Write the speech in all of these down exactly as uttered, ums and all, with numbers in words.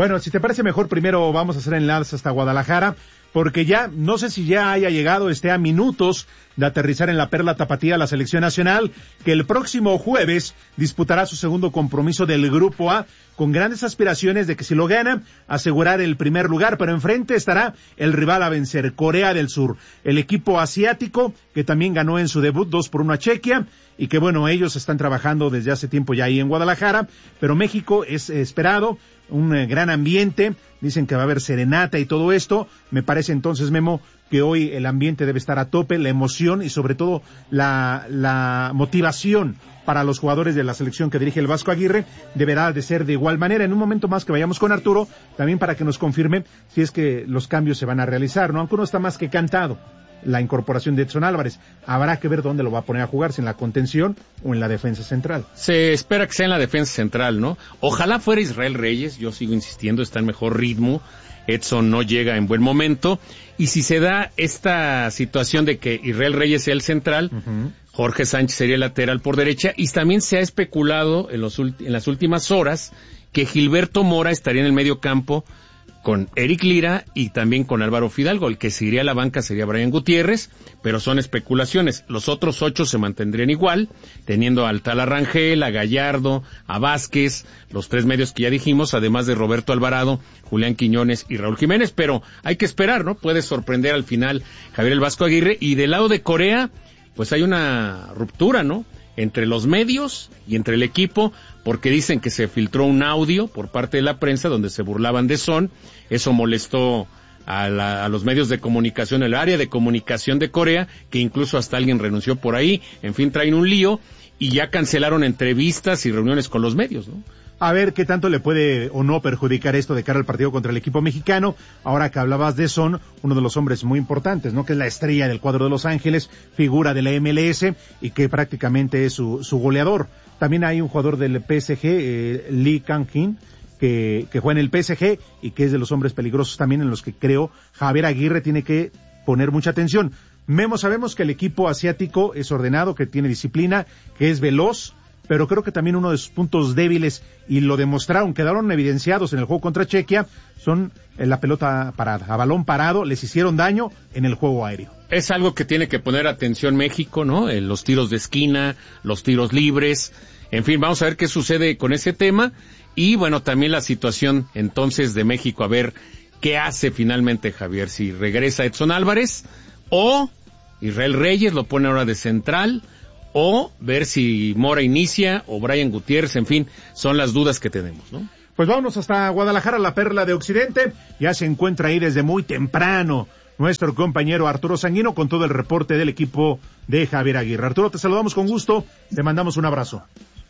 Bueno, si te parece mejor, primero vamos a hacer enlace hasta Guadalajara, porque ya, no sé si ya haya llegado, esté a minutos de aterrizar en la Perla Tapatía la selección nacional, que el próximo jueves disputará su segundo compromiso del Grupo A, con grandes aspiraciones de que si lo gana, asegurar el primer lugar, pero enfrente estará el rival a vencer, Corea del Sur, el equipo asiático, que también ganó en su debut dos por uno a Chequia, y que bueno, ellos están trabajando desde hace tiempo ya ahí en Guadalajara, pero México es esperado, un eh, gran ambiente, dicen que va a haber serenata y todo esto, me parece entonces, Memo, que hoy el ambiente debe estar a tope, la emoción y sobre todo la, la motivación para los jugadores de la selección que dirige el Vasco Aguirre deberá de ser de igual manera. En un momento más que vayamos con Arturo, también para que nos confirme si es que los cambios se van a realizar, ¿no? Aunque uno está más que cantado, la incorporación de Edson Álvarez. Habrá que ver dónde lo va a poner a jugar, si en la contención o en la defensa central. Se espera que sea en la defensa central, ¿no? Ojalá fuera Israel Reyes, yo sigo insistiendo, está en mejor ritmo, Edson no llega en buen momento, y si se da esta situación de que Israel Reyes sea el central, uh-huh. Jorge Sánchez sería el lateral por derecha, y también se ha especulado en, los ulti- en las últimas horas que Gilberto Mora estaría en el medio campo con Eric Lira y también con Álvaro Fidalgo. El que se iría a la banca sería Brian Gutiérrez, pero son especulaciones. Los otros ocho se mantendrían igual, teniendo al Tala Rangel, a Gallardo, a Vázquez, los tres medios que ya dijimos, además de Roberto Alvarado, Julián Quiñones y Raúl Jiménez, pero hay que esperar, ¿no? Puede sorprender al final Javier el Vasco Aguirre. Y del lado de Corea, pues hay una ruptura, ¿no? Entre los medios y entre el equipo, porque dicen que se filtró un audio por parte de la prensa donde se burlaban de Son. Eso molestó a, la, a los medios de comunicación, el área de comunicación de Corea, que incluso hasta alguien renunció por ahí. En fin, traen un lío y ya cancelaron entrevistas y reuniones con los medios, ¿no? A ver qué tanto le puede o no perjudicar esto de cara al partido contra el equipo mexicano. Ahora que hablabas de Son, uno de los hombres muy importantes, ¿no? Que es la estrella del cuadro de Los Ángeles, figura de la M L S y que prácticamente es su, su goleador. También hay un jugador del P S G, eh, Lee Kang-in, que, que juega en el P S G y que es de los hombres peligrosos también en los que creo Javier Aguirre tiene que poner mucha atención. Memo, sabemos que el equipo asiático es ordenado, que tiene disciplina, que es veloz, pero creo que también uno de sus puntos débiles, y lo demostraron, quedaron evidenciados en el juego contra Chequia, son la pelota parada, a balón parado, les hicieron daño en el juego aéreo. Es algo que tiene que poner atención México, ¿no? En los tiros de esquina, los tiros libres, en fin, vamos a ver qué sucede con ese tema, y bueno, también la situación entonces de México, a ver qué hace finalmente Javier, si regresa Edson Álvarez, o Israel Reyes lo pone ahora de central, o ver si Mora inicia, o Brian Gutiérrez, en fin, son las dudas que tenemos, ¿no? Pues vámonos hasta Guadalajara, la perla de Occidente, ya se encuentra ahí desde muy temprano nuestro compañero Arturo Sanguino con todo el reporte del equipo de Javier Aguirre. Arturo, te saludamos con gusto, te mandamos un abrazo.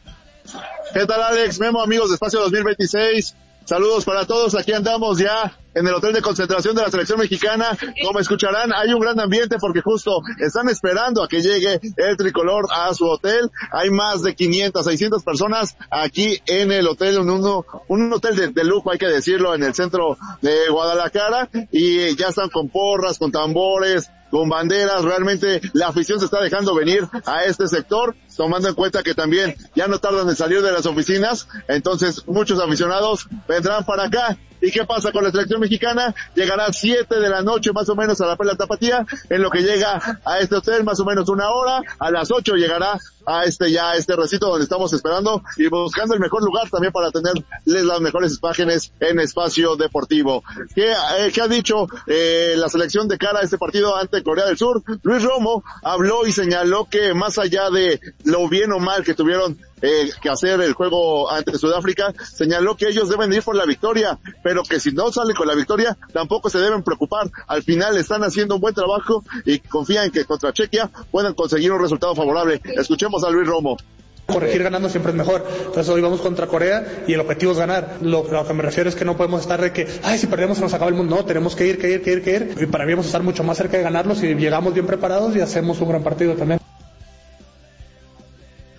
¿Qué tal, Alex? Memo, amigos de Espacio dos mil veintiséis, saludos para todos, aquí andamos ya en el hotel de concentración de la selección mexicana. Como escucharán, hay un gran ambiente porque justo están esperando a que llegue el tricolor a su hotel. Hay más de quinientas, seiscientas personas aquí en el hotel, en uno, un hotel de, de lujo, hay que decirlo, en el centro de Guadalajara, y ya están con porras, con tambores, con banderas. Realmente la afición se está dejando venir a este sector, tomando en cuenta que también ya no tardan en salir de las oficinas, entonces muchos aficionados vendrán para acá. ¿Y qué pasa con la selección mexicana? Llegará a siete de la noche más o menos a la Perla Tapatía, en lo que llega a este hotel más o menos una hora. A las ocho llegará a este ya a este recinto donde estamos esperando y buscando el mejor lugar también para tenerles las mejores imágenes en Espacio Deportivo. ¿Qué, eh, qué ha dicho eh, la selección de cara a este partido ante Corea del Sur? Luis Romo habló y señaló que más allá de lo bien o mal que tuvieron Eh, que hacer el juego ante Sudáfrica, señaló que ellos deben ir por la victoria, pero que si no salen con la victoria, tampoco se deben preocupar. Al final están haciendo un buen trabajo y confían en que contra Chequia puedan conseguir un resultado favorable. Escuchemos a Luis Romo. Corregir ganando siempre es mejor. Entonces hoy vamos contra Corea y el objetivo es ganar. Lo, lo que me refiero es que no podemos estar de que, ay, si perdemos se nos acaba el mundo. No, tenemos que ir, que ir, que ir, que ir. Y para mí vamos a estar mucho más cerca de ganarlos si llegamos bien preparados y hacemos un gran partido también.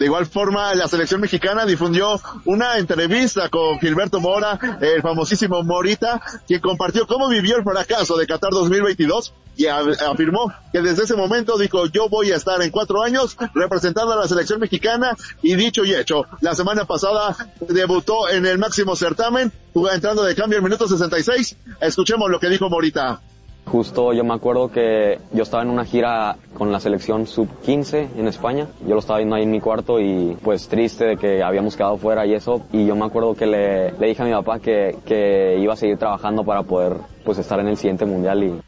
De igual forma, la selección mexicana difundió una entrevista con Gilberto Mora, el famosísimo Morita, quien compartió cómo vivió el fracaso de Qatar dos mil veintidós y a, afirmó que desde ese momento dijo, yo voy a estar en cuatro años representando a la selección mexicana, y dicho y hecho, la semana pasada debutó en el máximo certamen, entrando de cambio en minuto sesenta y seis. Escuchemos lo que dijo Morita. Justo yo me acuerdo que yo estaba en una gira con la selección sub quince en España. Yo lo estaba viendo ahí en mi cuarto y pues triste de que habíamos quedado fuera y eso. Y yo me acuerdo que le, le dije a mi papá que, que iba a seguir trabajando para poder pues estar en el siguiente mundial y...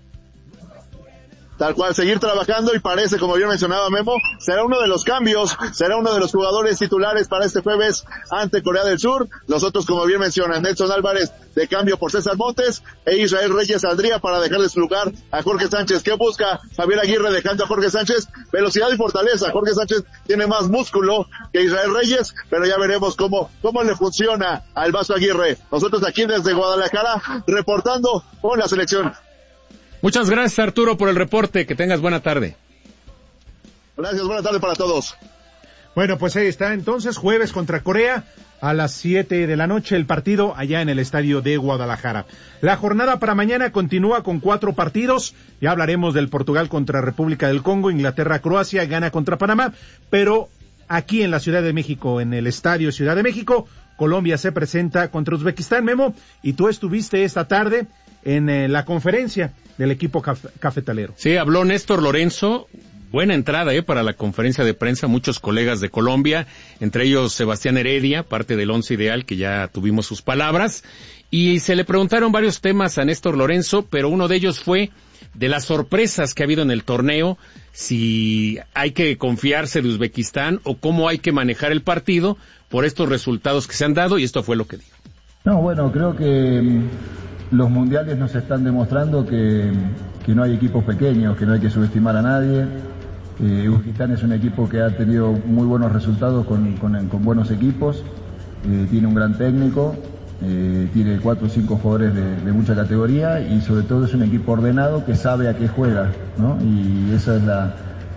Tal cual, seguir trabajando, y parece, como bien mencionaba Memo, será uno de los cambios, será uno de los jugadores titulares para este jueves ante Corea del Sur. Los otros, como bien mencionan, Nelson Álvarez de cambio por César Montes, e Israel Reyes saldría para dejarle su lugar a Jorge Sánchez. ¿Qué busca Javier Aguirre dejando a Jorge Sánchez? Velocidad y fortaleza. Jorge Sánchez tiene más músculo que Israel Reyes, pero ya veremos cómo, cómo le funciona al Vaso Aguirre. Nosotros aquí desde Guadalajara, reportando con la selección. Muchas gracias, Arturo, por el reporte. Que tengas buena tarde. Gracias, buena tarde para todos. Bueno, pues ahí está entonces, jueves contra Corea, a las siete de la noche el partido allá en el estadio de Guadalajara. La jornada para mañana continúa con cuatro partidos, ya hablaremos del Portugal contra República del Congo, Inglaterra, Croacia, Ghana contra Panamá, pero aquí en la Ciudad de México, en el estadio Ciudad de México, Colombia se presenta contra Uzbekistán, Memo, y tú estuviste esta tarde en eh, la conferencia del equipo caf- cafetalero. Sí, habló Néstor Lorenzo. Buena entrada eh, para la conferencia de prensa, muchos colegas de Colombia, entre ellos Sebastián Heredia, parte del once ideal, que ya tuvimos sus palabras, y se le preguntaron varios temas a Néstor Lorenzo, pero uno de ellos fue de las sorpresas que ha habido en el torneo, si hay que confiarse de Uzbekistán o cómo hay que manejar el partido por estos resultados que se han dado, y esto fue lo que dijo. No, bueno, creo que los mundiales nos están demostrando que, que no hay equipos pequeños, que no hay que subestimar a nadie. Eh, Uzbekistán es un equipo que ha tenido muy buenos resultados con, con, con buenos equipos, eh, tiene un gran técnico, eh, tiene cuatro o cinco jugadores de, de mucha categoría, y sobre todo es un equipo ordenado que sabe a qué juega, ¿no? Y esa es la,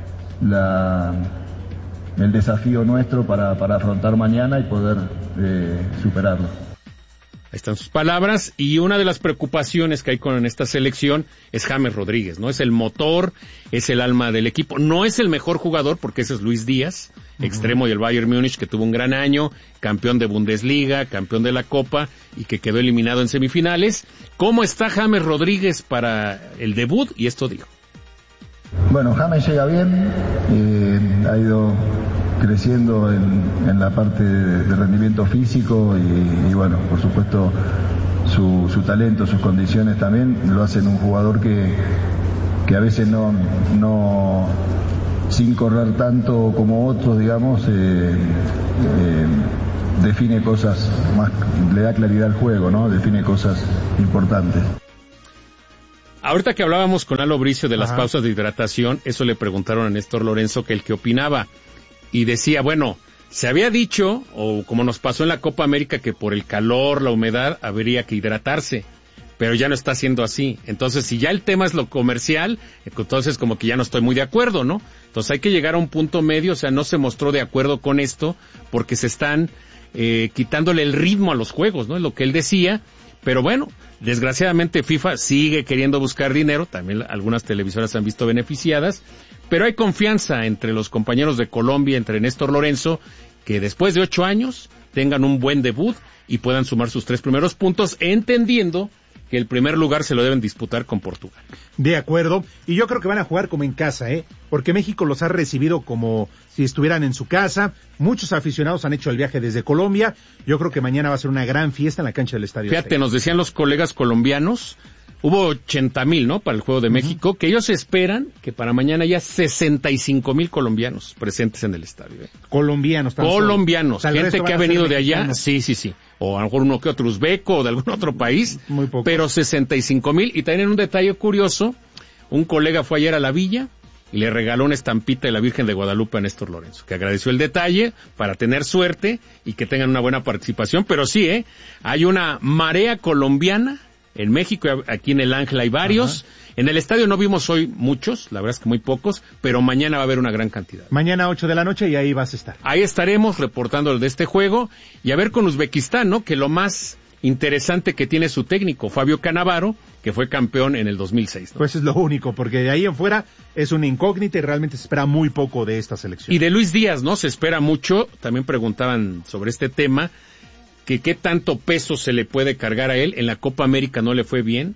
la el desafío nuestro para, para afrontar mañana y poder eh, superarlo. Ahí están sus palabras, y una de las preocupaciones que hay con esta selección es James Rodríguez, ¿no? Es el motor, es el alma del equipo, no es el mejor jugador porque ese es Luis Díaz, uh-huh. extremo del Bayern Múnich, que tuvo un gran año, campeón de Bundesliga, campeón de la Copa y que quedó eliminado en semifinales. ¿Cómo está James Rodríguez para el debut? Y esto dijo. Bueno, James llega bien, eh, ha ido creciendo en, en la parte de, de rendimiento físico y, y bueno, por supuesto su, su talento, sus condiciones también lo hacen un jugador que, que a veces no, no sin correr tanto como otros, digamos, eh, eh, define cosas más, le da claridad al juego, ¿no? Define cosas importantes. Ahorita que hablábamos con Lalo Bricio de las Ajá. pausas de hidratación, eso le preguntaron a Néstor Lorenzo que el que opinaba. Y decía, bueno, se había dicho, o como nos pasó en la Copa América, que por el calor, la humedad, habría que hidratarse, pero ya no está siendo así. Entonces, si ya el tema es lo comercial, entonces como que ya no estoy muy de acuerdo, ¿no? Entonces hay que llegar a un punto medio, o sea, no se mostró de acuerdo con esto, porque se están eh, quitándole el ritmo a los juegos, ¿no? Es lo que él decía, pero bueno, desgraciadamente FIFA sigue queriendo buscar dinero, también algunas televisoras se han visto beneficiadas, pero hay confianza entre los compañeros de Colombia, entre Néstor Lorenzo, que después de ocho años tengan un buen debut y puedan sumar sus tres primeros puntos, entendiendo que el primer lugar se lo deben disputar con Portugal. De acuerdo, y yo creo que van a jugar como en casa, ¿eh? Porque México los ha recibido como si estuvieran en su casa, muchos aficionados han hecho el viaje desde Colombia, yo creo que mañana va a ser una gran fiesta en la cancha del Estadio Fíjate, Azteca. nos decían los colegas colombianos, hubo ochenta mil, ¿no?, para el Juego de uh-huh. México, que ellos esperan que para mañana haya sesenta y cinco mil colombianos presentes en el estadio. ¿eh? Colombianos. Colombianos, solo. gente que ha venido de allá, sí, sí, sí, o a lo mejor uno que otro uzbeco o de algún otro país, Muy poco. pero sesenta y cinco mil, y también un detalle curioso, un colega fue ayer a la villa y le regaló una estampita de la Virgen de Guadalupe a Néstor Lorenzo, que agradeció el detalle para tener suerte y que tengan una buena participación, pero sí, ¿eh? Hay una marea colombiana En México, aquí en el Ángel hay varios. Ajá. En el estadio no vimos hoy muchos, la verdad es que muy pocos, pero mañana va a haber una gran cantidad. Mañana ocho de la noche y ahí vas a estar. Ahí estaremos reportando de este juego y a ver con Uzbekistán, ¿no? Que lo más interesante que tiene su técnico, Fabio Cannavaro, que fue campeón en el dos mil seis, ¿no? Pues es lo único, porque de ahí en fuera es una incógnita y realmente se espera muy poco de esta selección. Y de Luis Díaz, ¿no? Se espera mucho, también preguntaban sobre este tema, que qué tanto peso se le puede cargar a él. En la Copa América no le fue bien,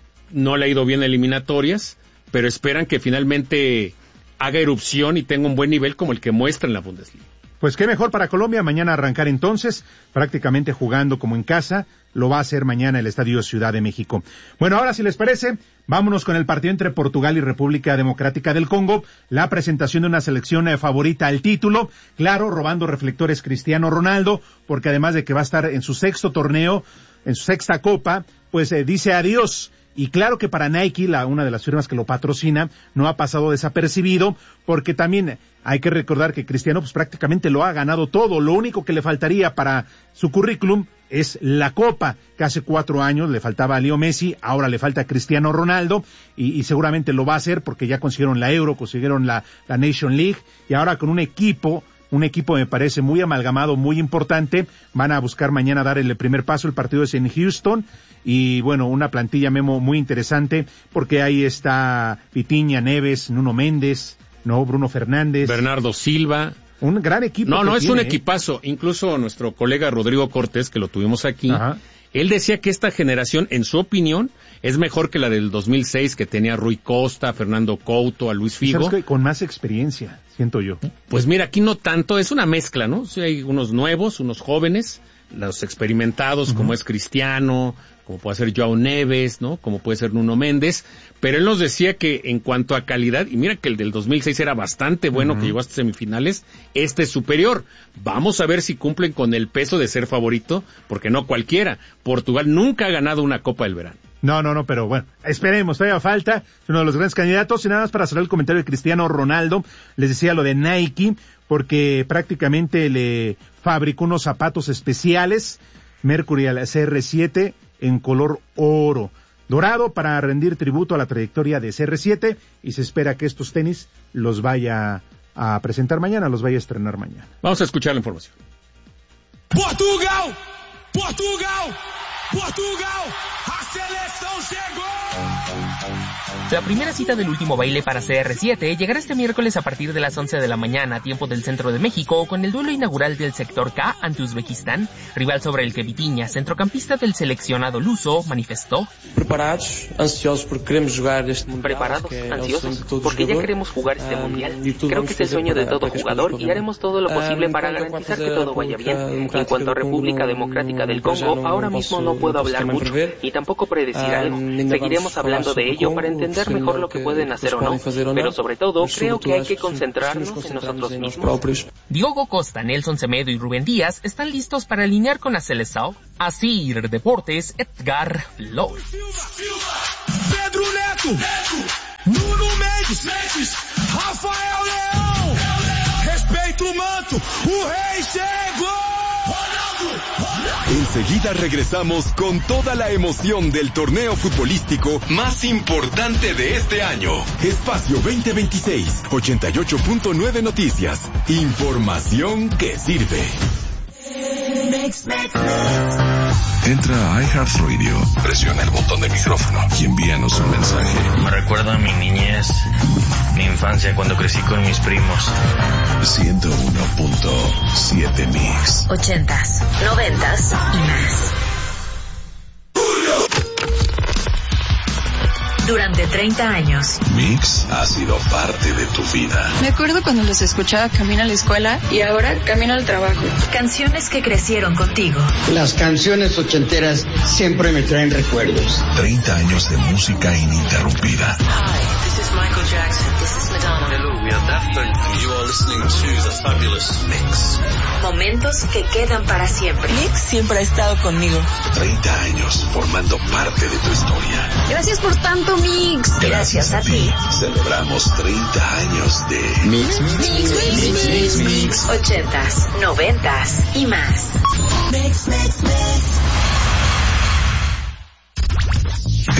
no le ha ido bien en eliminatorias, pero esperan que finalmente haga erupción y tenga un buen nivel como el que muestra en la Bundesliga. Pues qué mejor para Colombia, mañana arrancar entonces, prácticamente jugando como en casa, lo va a hacer mañana el Estadio Ciudad de México. Bueno, ahora si les parece, vámonos con el partido entre Portugal y República Democrática del Congo, la presentación de una selección eh, favorita al título, claro, robando reflectores Cristiano Ronaldo, porque además de que va a estar en su sexto torneo, en su sexta copa, pues eh, dice adiós. Y claro que para Nike, la, una de las firmas que lo patrocina, no ha pasado desapercibido, porque también hay que recordar que Cristiano pues prácticamente lo ha ganado todo. Lo único que le faltaría para su currículum es la Copa, que hace cuatro años le faltaba a Leo Messi, ahora le falta a Cristiano Ronaldo, y, y seguramente lo va a hacer porque ya consiguieron la Euro, consiguieron la, la Nation League, y ahora con un equipo... Un equipo me parece muy amalgamado, muy importante. Van a buscar mañana dar el primer paso. El partido es en Houston. Y bueno, una plantilla, Memo, muy interesante. Porque ahí está Vitinha, Neves, Nuno Méndez, no, Bruno Fernández. Bernardo Silva. Un gran equipo. No, no, es tiene, un ¿eh? equipazo. Incluso nuestro colega Rodrigo Cortés, que lo tuvimos aquí. Ajá. Él decía que esta generación, en su opinión, es mejor que la del dos mil seis, que tenía a Rui Costa, a Fernando Couto, a Luis Figo. ¿Sabes qué? Con más experiencia, siento yo. Pues mira, aquí no tanto, es una mezcla, ¿no? Sí, hay unos nuevos, unos jóvenes, los experimentados, uh-huh. como es Cristiano, como puede ser Joao Neves, ¿no? Como puede ser Nuno Méndez, pero él nos decía que en cuanto a calidad, y mira que el del dos mil seis era bastante bueno, uh-huh. que llegó hasta semifinales, este es superior. Vamos a ver si cumplen con el peso de ser favorito, porque no cualquiera. Portugal nunca ha ganado una Copa del Verano. No, no, no, pero bueno, esperemos, todavía falta, es uno de los grandes candidatos. Y nada más para cerrar el comentario de Cristiano Ronaldo, les decía lo de Nike, porque prácticamente le fabricó unos zapatos especiales, Mercury al C R siete, en color oro dorado, para rendir tributo a la trayectoria de C R siete, y se espera que estos tenis los vaya a presentar mañana, los vaya a estrenar mañana. Vamos a escuchar la información. Portugal, Portugal, Portugal, a selección llegó. La primera cita del último baile para C R siete llegará este miércoles a partir de las once de la mañana, tiempo del centro de México, con el duelo inaugural del sector K ante Uzbekistán, rival sobre el que Vitinha, centrocampista del seleccionado luso, manifestó: Preparados, ansiosos porque queremos jugar este mundial. Preparados, ansiosos, porque ya queremos jugar este mundial. Creo que es el sueño de todo jugador y haremos todo lo posible para garantizar que todo vaya bien. En cuanto a República Democrática del Congo, ahora mismo no puedo hablar mucho y tampoco predecir algo. Seguiremos hablando de ello para entender mejor lo que pueden hacer o no, pero sobre todo creo que hay que concentrarnos en nosotros mismos. Diogo Costa, Nelson Semedo y Rubén Díaz están listos para alinear con la selección. Así Deportes, Edgar Flores. Pedro Neto, Nuno Mendes, Rafael Leão, respeito o manto, o rei chegou. Enseguida regresamos con toda la emoción del torneo futbolístico más importante de este año. Espacio veinte veintiséis, ochenta y ocho punto nueve Noticias. Información que sirve. Entra a iHeartRadio, presiona el botón de micrófono y envíanos un mensaje. Me recuerda a mi niñez, mi infancia cuando crecí con mis primos. ciento uno punto siete Mix. Ochentas, noventas y más. Durante treinta años. Mix ha sido parte de tu vida. Me acuerdo cuando los escuchaba camino a la escuela y ahora camino al trabajo. Canciones que crecieron contigo. Las canciones ochenteras siempre me traen recuerdos. treinta años de música ininterrumpida. Hi, this is Michael Jackson. This is Madonna. Hello, we are Daft Punk and you are listening to The Fabulous Mix. Momentos que quedan para siempre. Mix siempre ha estado conmigo. treinta años formando parte de tu historia. Gracias por tanto, Mix. Gracias, Gracias a, a ti. Celebramos treinta años de Mix, Mix, Mix, Mix, Mix, Mix, Mix. Ochentas, noventas y más. Mix, Mix, Mix.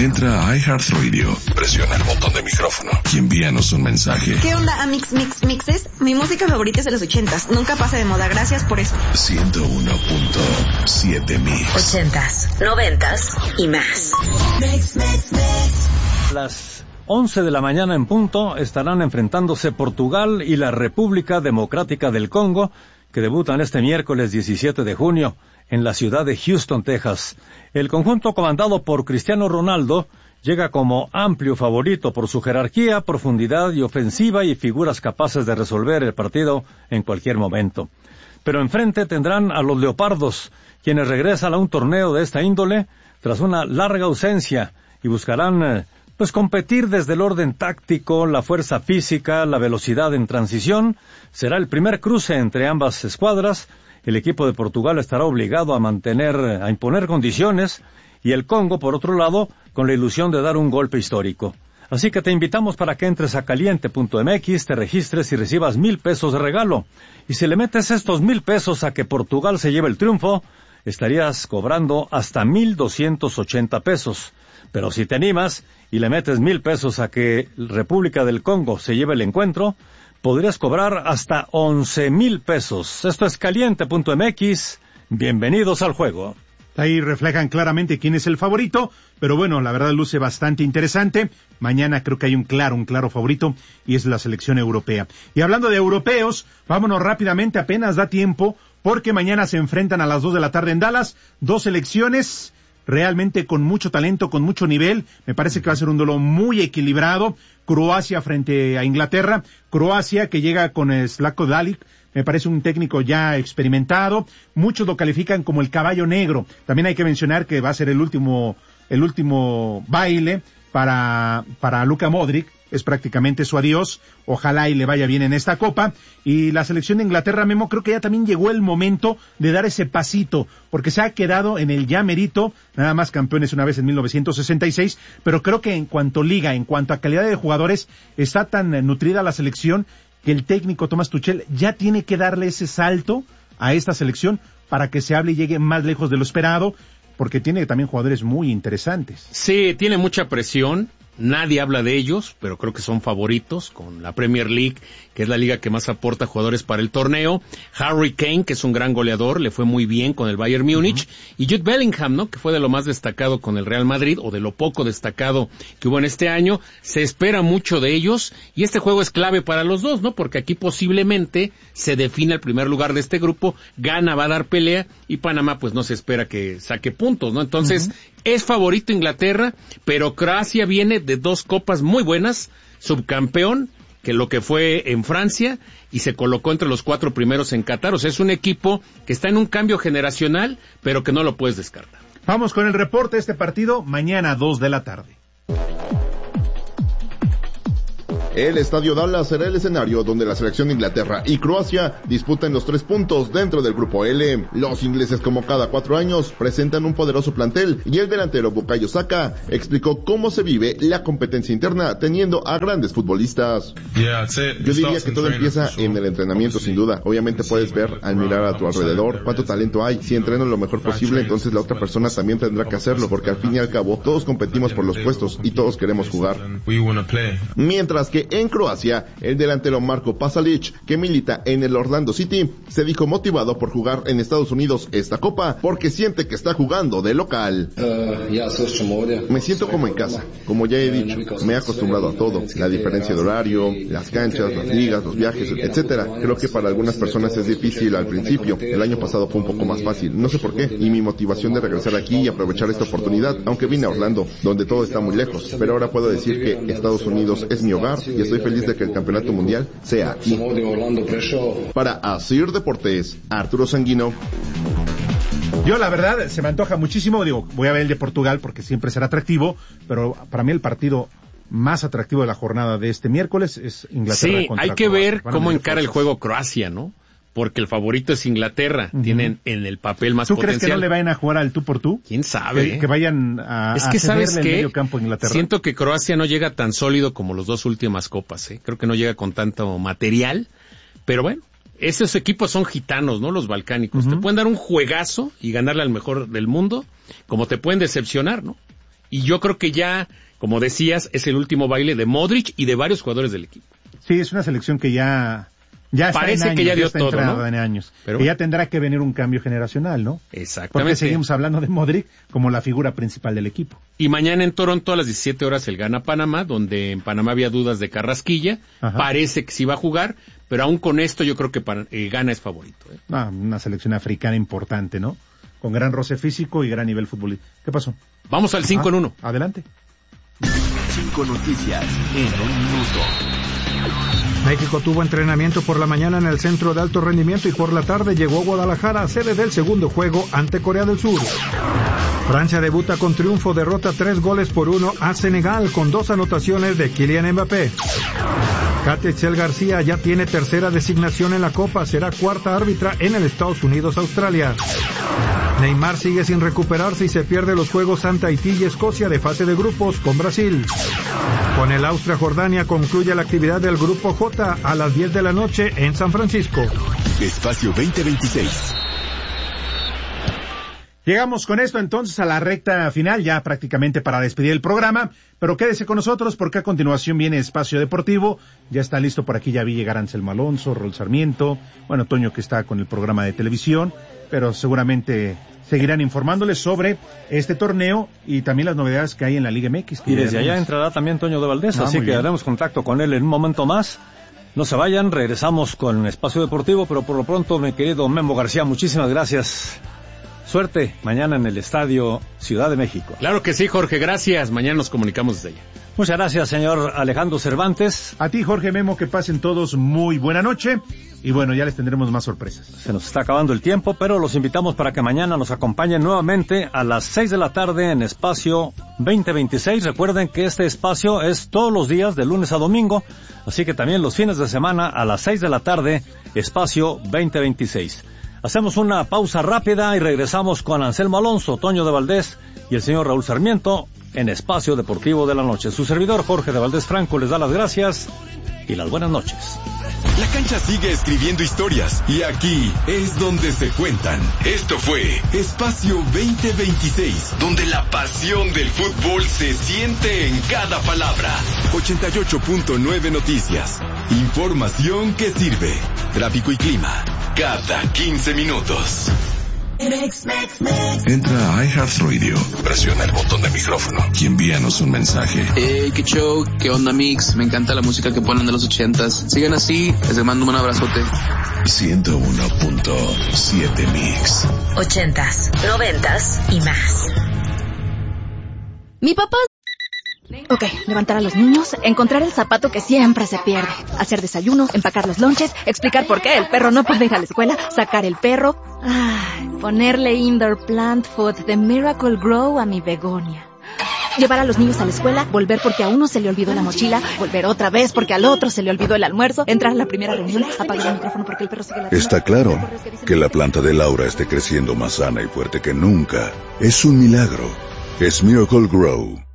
Entra a iHeartRadio, presiona el botón de micrófono y envíanos un mensaje. ¿Qué onda, Amix Mix Mixes? Mi música favorita es de los ochentas. Nunca pasa de moda. Gracias por eso. ciento uno punto siete Mix. Ochentas, noventas y más. Mix, mix, mix. Las once de la mañana en punto estarán enfrentándose Portugal y la República Democrática del Congo, que debutan este miércoles diecisiete de junio en la ciudad de Houston, Texas. El conjunto comandado por Cristiano Ronaldo llega como amplio favorito por su jerarquía, profundidad y ofensiva y figuras capaces de resolver el partido en cualquier momento. Pero enfrente tendrán a los Leopardos, quienes regresan a un torneo de esta índole tras una larga ausencia y buscarán pues competir desde el orden táctico, la fuerza física, la velocidad en transición. Será el primer cruce entre ambas escuadras. El equipo de Portugal estará obligado a mantener, a imponer condiciones, y el Congo, por otro lado, con la ilusión de dar un golpe histórico. Así que te invitamos para que entres a caliente punto m x, te registres y recibas mil pesos de regalo. Y si le metes estos mil pesos a que Portugal se lleve el triunfo, estarías cobrando hasta mil doscientos ochenta pesos. Pero si te animas y le metes mil pesos a que República del Congo se lleve el encuentro, podrías cobrar hasta once mil pesos. Esto es caliente punto m x. Bienvenidos al juego. Ahí reflejan claramente quién es el favorito, pero bueno, la verdad luce bastante interesante. Mañana creo que hay un claro, un claro favorito, y es la selección europea. Y hablando de europeos, vámonos rápidamente, apenas da tiempo, porque mañana se enfrentan a las dos de la tarde en Dallas, dos selecciones realmente con mucho talento, con mucho nivel. Me parece que va a ser un duelo muy equilibrado. Croacia frente a Inglaterra. Croacia que llega con Zlatko Dalic. Me parece un técnico ya experimentado. Muchos lo califican como el caballo negro. También hay que mencionar que va a ser el último, el último baile para, para Luka Modric. Es prácticamente su adiós. Ojalá y le vaya bien en esta copa. Y la selección de Inglaterra, Memo, creo que ya también llegó el momento de dar ese pasito, porque se ha quedado en el ya merito, nada más campeones una vez en mil novecientos sesenta y seis, pero creo que en cuanto liga, en cuanto a calidad de jugadores, está tan nutrida la selección que el técnico Thomas Tuchel ya tiene que darle ese salto a esta selección para que se hable y llegue más lejos de lo esperado, porque tiene también jugadores muy interesantes. Sí, tiene mucha presión. Nadie habla de ellos, pero creo que son favoritos con la Premier League, que es la liga que más aporta jugadores para el torneo. Harry Kane, que es un gran goleador, le fue muy bien con el Bayern Múnich. Uh-huh. Y Jude Bellingham, ¿no? Que fue de lo más destacado con el Real Madrid, o de lo poco destacado que hubo en este año. Se espera mucho de ellos, y este juego es clave para los dos, ¿no? Porque aquí posiblemente se define el primer lugar de este grupo. Ghana va a dar pelea, y Panamá pues no se espera que saque puntos, ¿no? Entonces, uh-huh. es favorito Inglaterra, pero Croacia viene de dos copas muy buenas, subcampeón, que lo que fue en Francia, y se colocó entre los cuatro primeros en Qatar. O sea, es un equipo que está en un cambio generacional, pero que no lo puedes descartar. Vamos con el reporte de este partido, mañana a dos de la tarde. El Estadio Dallas será el escenario donde la selección de Inglaterra y Croacia disputan los tres puntos dentro del Grupo L. Los ingleses, como cada cuatro años, presentan un poderoso plantel, y el delantero Bukayo Saka explicó cómo se vive la competencia interna teniendo a grandes futbolistas. Yo diría que todo empieza en el entrenamiento, sin duda. Obviamente puedes ver al mirar a tu alrededor cuánto talento hay. Si entreno lo mejor posible, entonces la otra persona también tendrá que hacerlo, porque al fin y al cabo todos competimos por los puestos y todos queremos jugar. Mientras que en Croacia, el delantero Marko Pasalic, que milita en el Orlando City, se dijo motivado por jugar en Estados Unidos esta copa, porque siente que está jugando de local. Me siento como en casa, como ya he dicho, me he acostumbrado a todo, la diferencia de horario, las canchas, las ligas, los viajes, etcétera. Creo que para algunas personas es difícil al principio, el año pasado fue un poco más fácil, no sé por qué, y mi motivación de regresar aquí y aprovechar esta oportunidad, aunque vine a Orlando, donde todo está muy lejos, pero ahora puedo decir que Estados Unidos es mi hogar, y estoy feliz de que el campeonato mundial sea aquí. Para Asir Deportes, Arturo Sanguino. Yo la verdad se me antoja muchísimo, digo, voy a ver el de Portugal porque siempre será atractivo, pero para mí el partido más atractivo de la jornada de este miércoles es Inglaterra sí, contra hay que Croacia. ver cómo encara el juego Croacia, ¿no? Porque el favorito es Inglaterra, uh-huh. tienen en el papel más ¿Tú potencial. ¿Tú crees que no le vayan a jugar al tú por tú? ¿Quién sabe? Que, que vayan a, es que a sabes el que medio campo a Inglaterra. Siento que Croacia no llega tan sólido como los dos últimas copas, ¿eh? Creo que no llega con tanto material, pero bueno, esos equipos son gitanos, ¿no? Los balcánicos. Uh-huh. Te pueden dar un juegazo y ganarle al mejor del mundo, como te pueden decepcionar, ¿no? y yo creo que ya, como decías, es el último baile de Modric y de varios jugadores del equipo. Sí, es una selección que ya... Ya está Parece en años, que ya dio ya está todo, entrada ¿no? en años. Pero que ya tendrá que venir un cambio generacional, ¿no? Exactamente. Porque seguimos hablando de Modric como la figura principal del equipo. Y mañana en Toronto a las diecisiete horas el gana Panamá, donde en Panamá había dudas de Carrasquilla. Ajá. Parece que sí va a jugar, pero aún con esto yo creo que para, eh, Ghana es favorito. ¿eh? Ah, una selección africana importante, ¿no? Con gran roce físico y gran nivel futbolístico. ¿Qué pasó? Vamos al cinco ah, en uno. Adelante. Cinco noticias en un minuto. México tuvo entrenamiento por la mañana en el Centro de Alto Rendimiento y por la tarde llegó a Guadalajara, sede del segundo juego ante Corea del Sur. Francia debuta con triunfo, derrota tres goles por uno a Senegal con dos anotaciones de Kylian Mbappé. Katia Itzel García ya tiene tercera designación en la Copa, será cuarta árbitra en el Estados Unidos-Australia. Neymar sigue sin recuperarse y se pierde los juegos ante Haití y Escocia de fase de grupos con Brasil. Con el Austria-Jordania concluye la actividad del Grupo J a las diez de la noche en San Francisco. Espacio veinte veintiséis. Llegamos con esto entonces a la recta final, ya prácticamente para despedir el programa, pero quédese con nosotros porque a continuación viene Espacio Deportivo, ya está listo por aquí, ya vi llegar Anselmo Alonso, Raúl Sarmiento, bueno, Toño que está con el programa de televisión, pero seguramente seguirán informándoles sobre este torneo y también las novedades que hay en la Liga M X. Y desde allá entrará también Toño de Valdés, ah, así que bien. Haremos contacto con él en un momento más. No se vayan, regresamos con Espacio Deportivo, pero por lo pronto, mi querido Memo García, muchísimas gracias. Suerte mañana en el Estadio Ciudad de México. Claro que sí, Jorge, gracias. Mañana nos comunicamos desde allá. Muchas gracias, señor Alejandro Cervantes. A ti, Jorge Memo, que pasen todos muy buena noche. Y bueno, ya les tendremos más sorpresas. Se nos está acabando el tiempo, pero los invitamos para que mañana nos acompañen nuevamente a las seis de la tarde en Espacio veinte veintiséis. Recuerden que este espacio es todos los días, de lunes a domingo. Así que también los fines de semana a las seis de la tarde, Espacio veinte veintiséis. Hacemos una pausa rápida y regresamos con Anselmo Alonso, Toño de Valdés y el señor Raúl Sarmiento en Espacio Deportivo de la Noche. Su servidor Jorge de Valdés Franco les da las gracias y las buenas noches. La cancha sigue escribiendo historias y aquí es donde se cuentan. Esto fue Espacio veinte veintiséis, donde la pasión del fútbol se siente en cada palabra. ochenta y ocho punto nueve Noticias. Información que sirve. Tráfico y clima. Cada quince minutos. Entra a iHeartRadio, presiona el botón de micrófono y envíanos un mensaje. Hey, qué show, qué onda Mix, me encanta la música que ponen de los ochentas. Sigan así, les mando un abrazote. ciento uno punto siete Mix. Ochentas, noventas y más. Mi papá... Ok, levantar a los niños, encontrar el zapato que siempre se pierde, hacer desayuno, empacar los lonches, explicar por qué el perro no puede ir a la escuela, sacar el perro, ay, ponerle indoor plant food de Miracle Grow a mi begonia. Llevar a los niños a la escuela, volver porque a uno se le olvidó la mochila, volver otra vez porque al otro se le olvidó el almuerzo, entrar a la primera reunión, apagar el micrófono porque el perro sigue la... Está claro que la planta de Laura esté creciendo más sana y fuerte que nunca. Es un milagro. Es Miracle Grow.